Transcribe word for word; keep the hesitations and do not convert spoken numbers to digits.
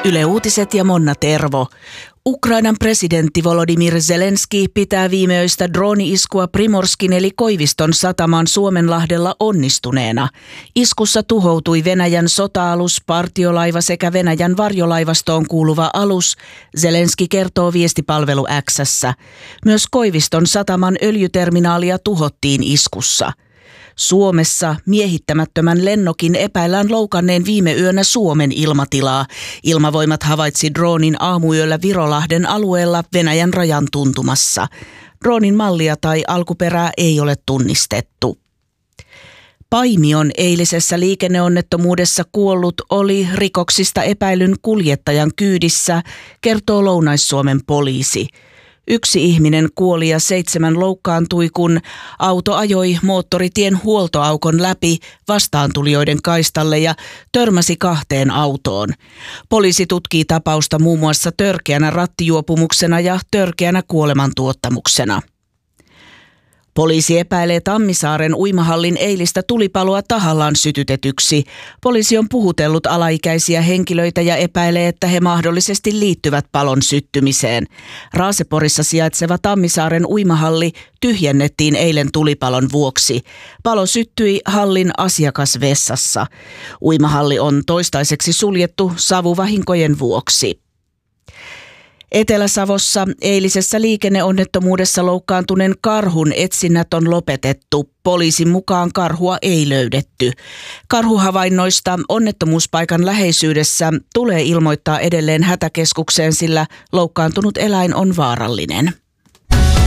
Yle Uutiset ja Monna Tervo. Ukrainan presidentti Volodymyr Zelenski pitää viimeöistä drooni-iskua Primorskin eli Koiviston satamaan Suomenlahdella onnistuneena. Iskussa tuhoutui Venäjän sota-alus, partiolaiva sekä Venäjän varjolaivastoon kuuluva alus, Zelenski kertoo viestipalvelu X:ssä. Myös Koiviston sataman öljyterminaalia tuhottiin iskussa. Suomessa miehittämättömän lennokin epäillään loukanneen viime yönä Suomen ilmatilaa. Ilmavoimat havaitsi droonin aamuyöllä Virolahden alueella Venäjän rajan tuntumassa. Droonin mallia tai alkuperää ei ole tunnistettu. Paimion eilisessä liikenneonnettomuudessa kuollut oli rikoksista epäilyn kuljettajan kyydissä, kertoo Lounais-Suomen poliisi. Yksi ihminen kuoli ja seitsemän loukkaantui, kun auto ajoi moottoritien huoltoaukon läpi vastaantulijoiden kaistalle ja törmäsi kahteen autoon. Poliisi tutkii tapausta muun muassa törkeänä rattijuopumuksena ja törkeänä kuolemantuottamuksena. Poliisi epäilee Tammisaaren uimahallin eilistä tulipaloa tahallaan sytytetyksi. Poliisi on puhutellut alaikäisiä henkilöitä ja epäilee, että he mahdollisesti liittyvät palon syttymiseen. Raaseporissa sijaitseva Tammisaaren uimahalli tyhjennettiin eilen tulipalon vuoksi. Palo syttyi hallin asiakasvessassa. Uimahalli on toistaiseksi suljettu savuvahinkojen vuoksi. Etelä-Savossa eilisessä liikenneonnettomuudessa loukkaantuneen karhun etsinnät on lopetettu. Poliisin mukaan karhua ei löydetty. Karhuhavainnoista onnettomuuspaikan läheisyydessä tulee ilmoittaa edelleen hätäkeskukseen, sillä loukkaantunut eläin on vaarallinen.